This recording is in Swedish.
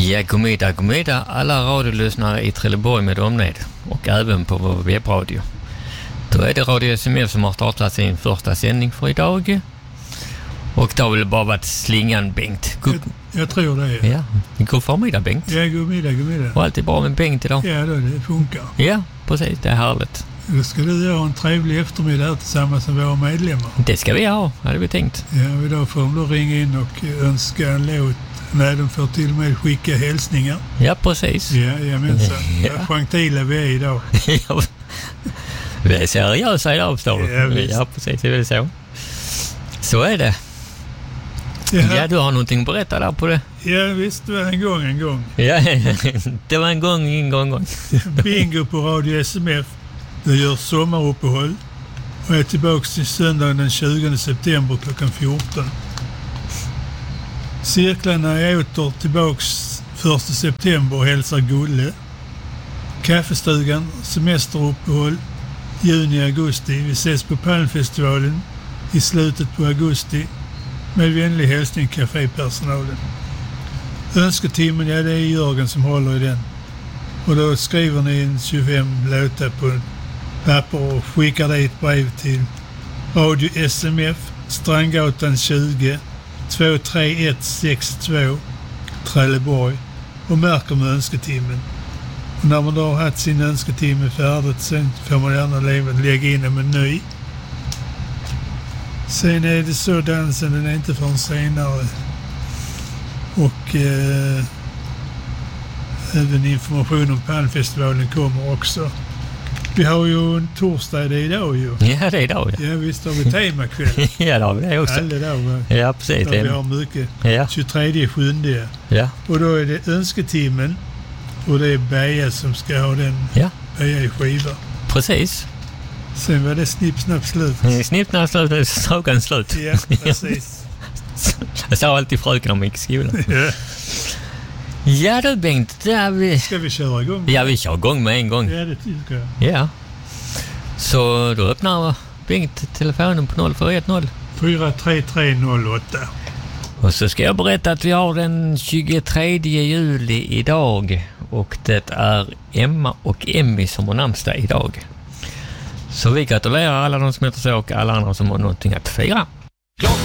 Ja, god middag alla radiolyssnare i Trelleborg med omnejd och även på vår webbradio. Då är det Radio SMF som har startat sin första sändning för idag. Och då har väl bara varit slingan Bengt. Jag tror det. Ja, god förmiddag Bengt. Ja, god middag. Och allt är bra med Bengt idag. Ja, det funkar. Ja, precis. Det är härligt. Då ska du ha en trevlig eftermiddag här tillsammans med våra medlemmar. Det ska vi ha, hade vi tänkt. Ja, då får de ringa in och önska en låt. Nej, de får till och med skicka hälsningar. Ja, precis. Jajamensan. Ja. Gentila vi är idag. Vi är seriösa idag, förstår du. Ja, visst. Ja, precis. Det är väl så. Så är det. Ja, du har någonting att berätta där på det. Ja, visst. Det var en gång. Ja, det var en gång. Bingo på Radio SMF. Det gör sommaruppehåll och är tillbaka till söndagen den 20 september klockan 14. Cirklarna är åter tillbaks 1 september och hälsar Gulle. Kaffestugan, semesteruppehåll, juni-augusti. Vi ses på Palmfestivalen i slutet på augusti. Med vänlig hälsning kafépersonalen. Önsketimmen, ja det är Jörgen som håller i den. Och då skriver ni en 25 låtar på papper och skickar det ett brev till Radio SMF, Strandgatan 20 23162 Trelleborg och märker med önsketimmen. Och när man då har haft sin önsketimme färdigt sen får man gärna lägga in en ny. Sen är det så dansen, den är inte förrän senare. Och även information om Palmfestivalen kommer också. Vi har ju en torsdag det idag ju. Ja, det är idag. Ja, visst har vi temakväll. Ja, det har vi det också. Alla dagar. Ja, precis. Där vi har mycket. Ja. 23/7. Ja. Och då är det önsketimmen. Och det är Beja som ska ha den. Ja. Beja i skiva. Precis. Sen var det snipp, snapp, slut. Snipp, snapp, slut, sagan slut. Ja, precis. Jag sa alltid fröken om gick i skolan. Ja. Ja du Bengt, där vi... Ska vi köra igång? Ja, vi kör igång med en gång. Ja, det tycker jag. Ja. Så då öppnar Bengt telefonen på 0410. 43308. Och så ska jag berätta att vi har den 23 juli idag. Och det är Emma och Emmy som har namnsdag idag. Så vi gratulerar alla de som heter så och alla andra som har någonting att fira. Klockan